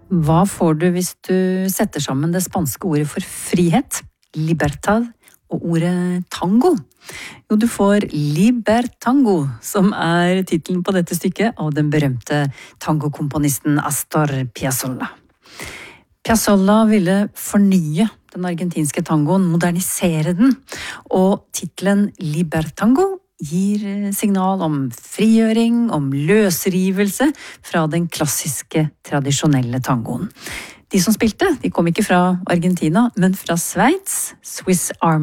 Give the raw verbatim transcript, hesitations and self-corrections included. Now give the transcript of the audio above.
Hva får du hvis du setter sammen det spanske ordet for frihet, libertad, og ordet tango? Jo, du får Libertango, som er titelen på dette stykket av den berømte tangokomponisten Astor Piazzolla. Piazzolla ville fornye den argentinske tangoen, modernisere den, og titelen Libertango gir signal om frigjøring, om løsrivelse fra den klassiske, tradisjonelle tangoen. De som spilte, de kom ikke fra Argentina, men fra Sveits, Swiss Army